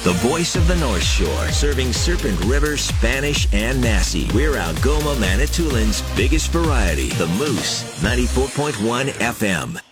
the voice of the North Shore, serving Serpent River, Spanish, and Nassau. We're Algoma, Manitoulин's biggest variety, the Moose, 94.1 FM.